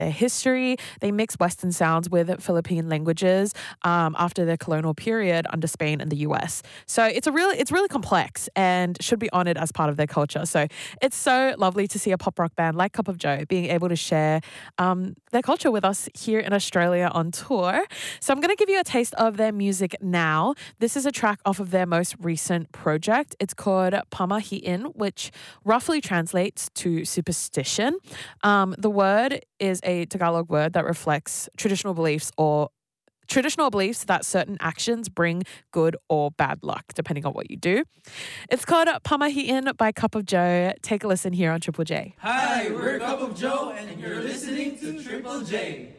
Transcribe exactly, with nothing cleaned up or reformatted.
their history. They mix Western sounds with Philippine languages um, after the colonial period under Spain and the U S. So it's a really it's really complex and should be honored as part of their culture. So it's so lovely to see a pop rock band like Cup of Joe being able to share um, their culture with us here in Australia on tour. So I'm going to give you a taste of their music now. This is a track off of their most recent project. It's called Pamahiin, which roughly translates to superstition. Um, the word is a Tagalog word that reflects traditional beliefs or traditional beliefs that certain actions bring good or bad luck, depending on what you do. It's called Pamahiin by Cup of Joe. Take a listen here on Triple J. Hi, we're Cup of Joe, and you're listening to Triple J.